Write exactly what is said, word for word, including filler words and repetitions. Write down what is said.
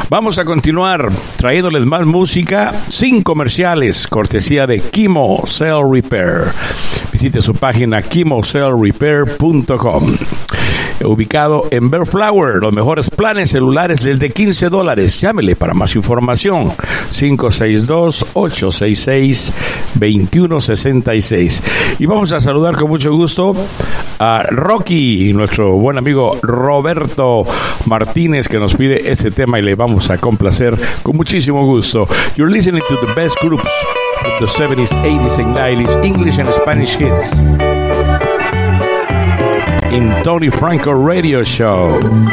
Vamos a continuar trayéndoles más música sin comerciales, cortesía de Kimo Cell Repair. Visite su página kimo cell repair punto com. Ubicado en Bellflower, los mejores planes celulares desde quince dólares. Llámele para más información. cinco seis dos, ocho seis seis, dos uno seis seis. Y vamos a saludar con mucho gusto a Rocky, nuestro buen amigo Roberto Martínez, que nos pide este tema y le vamos a complacer con muchísimo gusto. You're listening to the best groups of the seventies, eighties and nineties, English and Spanish hits in Tony Franco Radio Show.